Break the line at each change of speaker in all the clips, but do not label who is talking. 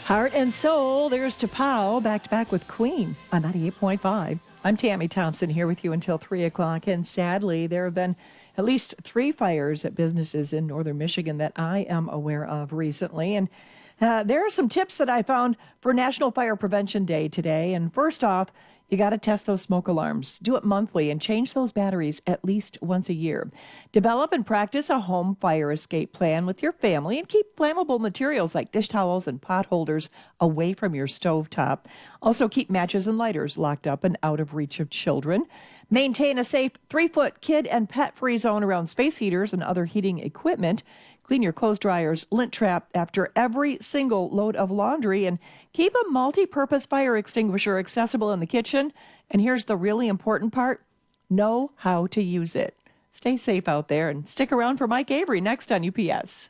Heart and Soul, there's T'Pau, back to back with Queen on 98.5. I'm Tammy Thompson here with you until 3 o'clock, and sadly, there have been at least 3 fires at businesses in northern Michigan that I am aware of recently. And there are some tips that I found for National Fire Prevention Day today. And first off, you got to test those smoke alarms. Do it monthly and change those batteries at least once a year. Develop and practice a home fire escape plan with your family and keep flammable materials like dish towels and pot holders away from your stovetop. Also, keep matches and lighters locked up and out of reach of children. Maintain a safe 3-foot kid and pet-free zone around space heaters and other heating equipment. Clean your clothes dryers, lint trap after every single load of laundry, and keep a multi-purpose fire extinguisher accessible in the kitchen. And here's the really important part: know how to use it. Stay safe out there and stick around for Mike Avery next on UPS.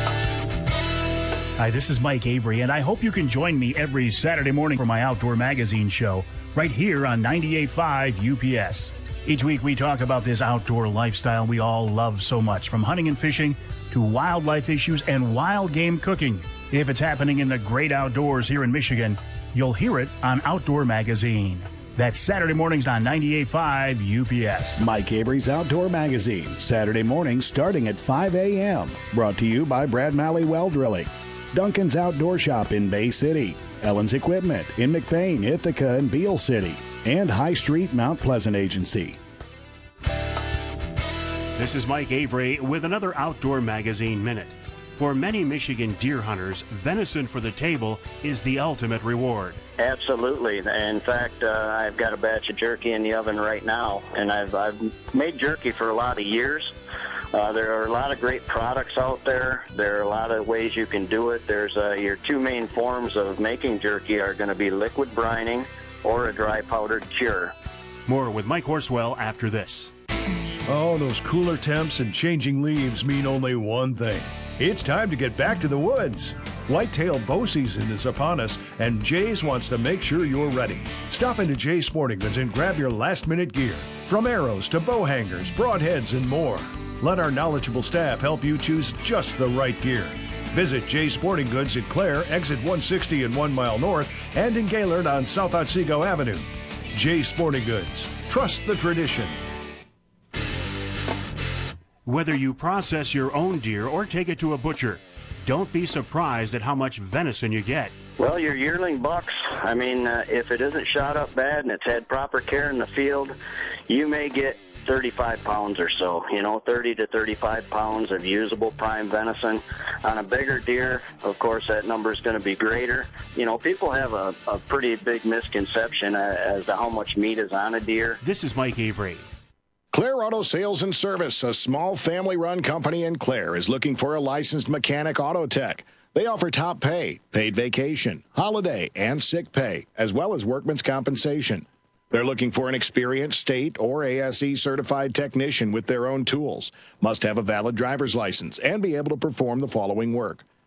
Hi, this is Mike Avery, and I hope you can join me every Saturday morning for my Outdoor Magazine show right here on 98.5 UPS. Each week we talk about this outdoor lifestyle we all love so much, from hunting and fishing to wildlife issues and wild game cooking. If it's happening in the great outdoors here in Michigan, you'll hear it on Outdoor Magazine. That's Saturday mornings on 98.5 UPS.
Mike Avery's Outdoor Magazine, Saturday mornings starting at 5 a.m. Brought to you by Brad Malley Well Drilling, Duncan's Outdoor Shop in Bay City, Ellen's Equipment in McBain, Ithaca, and Beale City, and High Street Mount Pleasant Agency.
This is Mike Avery with another Outdoor Magazine Minute. For many Michigan deer hunters, venison for the table is the ultimate reward.
Absolutely. In fact, I've got a batch of jerky in the oven right now, and I've made jerky for a lot of years. There are a lot of great products out there. There are a lot of ways you can do it. There's your 2 main forms of making jerky are going to be liquid brining or a dry powdered cure.
More with Mike Horswell after this.
Oh, those cooler temps and changing leaves mean only one thing. It's time to get back to the woods. Whitetail bow season is upon us, and Jay's wants to make sure you're ready. Stop into Jay's Sporting Goods and grab your last-minute gear. From arrows to bow hangers, broadheads, and more. Let our knowledgeable staff help you choose just the right gear. Visit Jay's Sporting Goods at Clare, exit 160 and 1 mile north, and in Gaylord on South Otsego Avenue. Jay's Sporting Goods. Trust the tradition.
Whether you process your own deer or take it to a butcher, don't be surprised at how much venison you get.
Well, your yearling bucks, if it isn't shot up bad and it's had proper care in the field, you may get 35 pounds or so, 30 to 35 pounds of usable prime venison. On a bigger deer, of course, that number is going to be greater. People have a pretty big misconception as to how much meat is on a deer.
This is Mike Avery.
Claire Auto Sales and Service, a small family-run company in Clare, is looking for a licensed mechanic auto tech. They offer top pay, paid vacation, holiday, and sick pay, as well as workman's compensation. They're looking for an experienced state or ASE certified technician with their own tools, must have a valid driver's license, and be able to perform the following work: